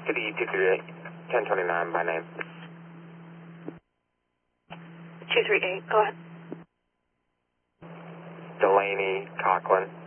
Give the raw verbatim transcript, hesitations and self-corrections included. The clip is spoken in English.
City two three eight, ten twenty-nine by name. two three eight, go ahead. Delaney Coughlin.